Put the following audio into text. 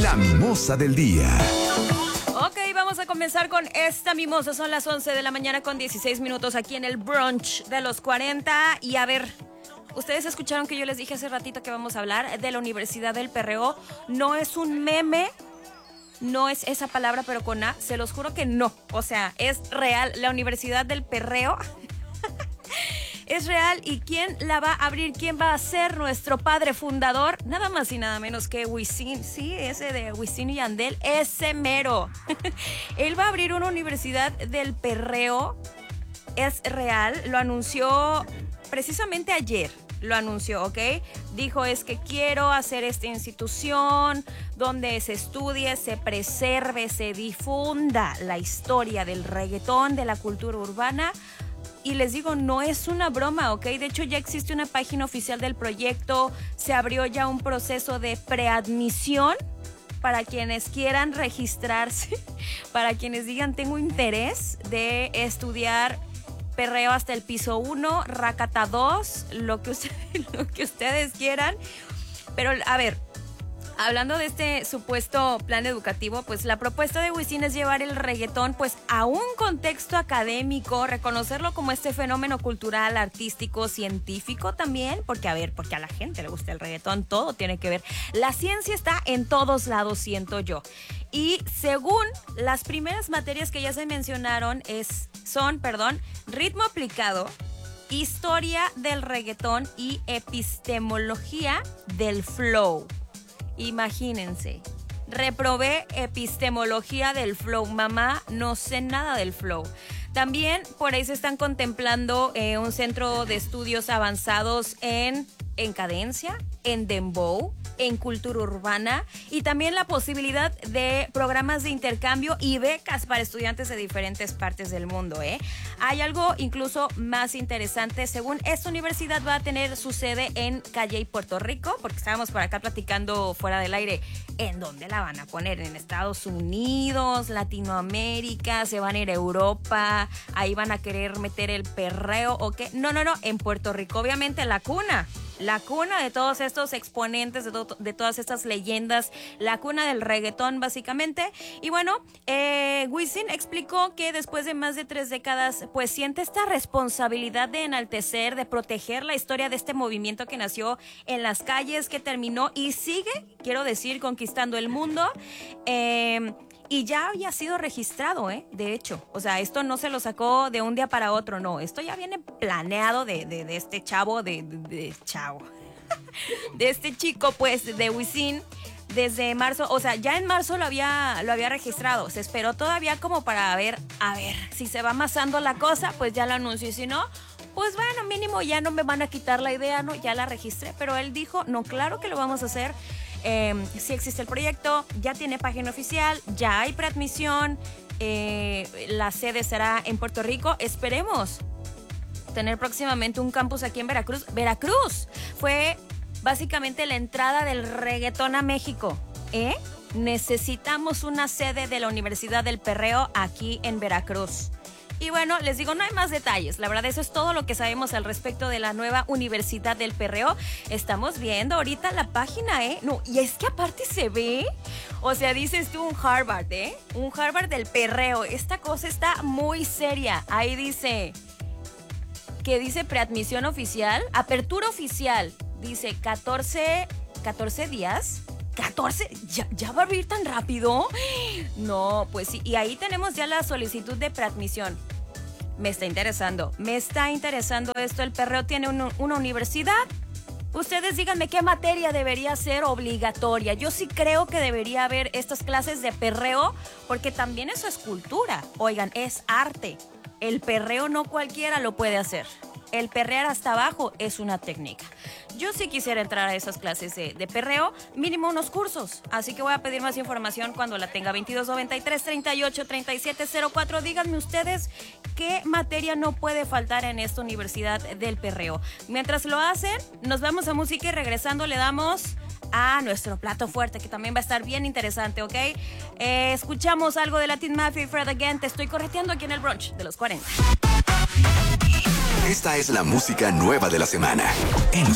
La mimosa del día. Ok, vamos a comenzar con esta mimosa. Son las 11 de la mañana con 16 minutos aquí en el brunch de los 40. Y a ver, ustedes escucharon que yo les dije hace ratito que vamos a hablar de la Universidad del Perreo. No es un meme, no es esa palabra, pero con A. Se los juro que no. O sea, es real. La Universidad del Perreo es real. ¿Y quién la va a abrir? ¿Quién va a ser nuestro padre fundador? Nada más y nada menos que Wisin. Sí, ese de Wisin y Yandel, ese mero. Él va a abrir una Universidad del Perreo. Es real. Lo anunció precisamente ayer. Lo anunció, ¿ok? Dijo, es que quiero hacer esta institución donde se estudie, se preserve, se difunda la historia del reggaetón, de la cultura urbana. Y les digo, no es una broma, ¿ok? De hecho, ya existe una página oficial del proyecto. Se abrió ya un proceso de preadmisión para quienes quieran registrarse, para quienes digan, tengo interés de estudiar perreo hasta el piso 1, racata 2, lo que ustedes quieran. Pero, a ver, hablando de este supuesto plan educativo, pues la propuesta de Wisin es llevar el reggaetón pues a un contexto académico, reconocerlo como este fenómeno cultural, artístico, científico también, porque a la gente le gusta el reggaetón, todo tiene que ver. La ciencia está en todos lados, siento yo. Y según las primeras materias que ya se mencionaron son ritmo aplicado, historia del reggaetón y epistemología del flow. Imagínense, reprobé epistemología del flow. Mamá, no sé nada del flow. También por ahí se están contemplando un centro de estudios avanzados en cadencia, en dembow, en cultura urbana y también la posibilidad de programas de intercambio y becas para estudiantes de diferentes partes del mundo, ¿eh? Hay algo incluso más interesante. Según esta universidad va a tener su sede en Calley, Puerto Rico, porque estábamos por acá platicando fuera del aire. ¿En dónde la van a poner? ¿En Estados Unidos, Latinoamérica? ¿Se van a ir a Europa? ¿Ahí van a querer meter el perreo o qué? No, en Puerto Rico, obviamente la cuna de todos estos exponentes, de todas estas leyendas, la cuna del reggaetón básicamente. Y bueno, Wisin explicó que después de más de 3 décadas, pues siente esta responsabilidad de enaltecer, de proteger la historia de este movimiento que nació en las calles, que terminó y sigue, quiero decir, conquistando el mundo. Y ya había sido registrado, de hecho. O sea, esto no se lo sacó de un día para otro, no. Esto ya viene planeado de este chavo, de este chico, pues, de Wisin, desde marzo. O sea, ya en marzo lo había registrado. Se esperó todavía como para ver, si se va amasando la cosa, pues ya lo anunció. Y si no, pues bueno, mínimo ya no me van a quitar la idea, ¿no? Ya la registré. Pero él dijo, no, claro que lo vamos a hacer. Sí existe el proyecto, ya tiene página oficial, ya hay preadmisión, la sede será en Puerto Rico. Esperemos tener próximamente un campus aquí en Veracruz. Veracruz fue básicamente la entrada del reggaetón a México, Necesitamos una sede de la Universidad del Perreo aquí en Veracruz. Y bueno, les digo, no hay más detalles. La verdad, eso es todo lo que sabemos al respecto de la nueva Universidad del Perreo. Estamos viendo ahorita la página, No, y es que aparte se ve, o sea, dices tú un Harvard, Un Harvard del Perreo. Esta cosa está muy seria. Ahí dice, que dice preadmisión oficial, apertura oficial. Dice 14 días. ¿14? ¿Ya va a abrir tan rápido? No, pues sí. Y ahí tenemos ya la solicitud de preadmisión. Me está interesando esto. El Perreo tiene una universidad. Ustedes díganme qué materia debería ser obligatoria. Yo sí creo que debería haber estas clases de perreo, porque también eso es cultura. Oigan, es arte. El perreo no cualquiera lo puede hacer. El perrear hasta abajo es una técnica. Yo sí quisiera entrar a esas clases de perreo, mínimo unos cursos. Así que voy a pedir más información cuando la tenga. 2293-383704. Díganme ustedes qué materia no puede faltar en esta Universidad del Perreo. Mientras lo hacen, nos vamos a música y regresando le damos a nuestro plato fuerte, que también va a estar bien interesante, ¿ok? Escuchamos algo de Latin Mafia y Fred Again. Te estoy correteando aquí en el brunch de los 40. Esta es la música nueva de la semana en